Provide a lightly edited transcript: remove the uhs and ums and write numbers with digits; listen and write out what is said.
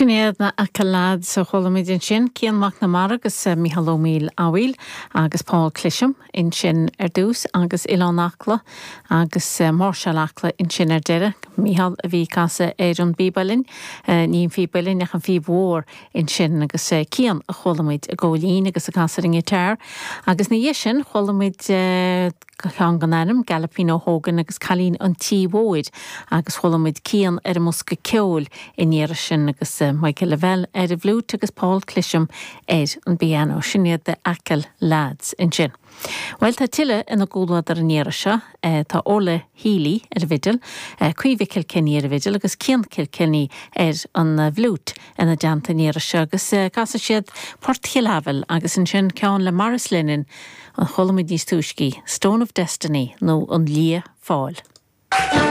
Sinnéad na acalaad sa cholamidin sin, Cian McNamara agus Micheál Ó Máel agus Paul Clisham in sin dús agus Ilan Acla agus Marshall Acla in sin deire. Micheál a bhí casa an bíbalin, níon fí balin nach an fí bhór in sin agus Cian a cholamid a ggólín agus a casa ring teir. Agus na sin cholamid Gananam, Galapino Hogan agus Calín an tíbóid agus cholamid Cian a musca ceol in éire sin agus Michael Lavelle a bhlút agus Paul Clisham an biano sinnéad de acal lads in sin. Well, tá tiile ina gúlad ar an éire se, tá Orla Healy ar vidal, Cuive Kilkenny ar vidal agus Cian Kilkenny an bhlút ina deanta éire se agus casa siad Port Hilavel agus in sin ceann le Maris Lennon an cholamid níos túiscí, Stone of Destiny nó an lia fáil.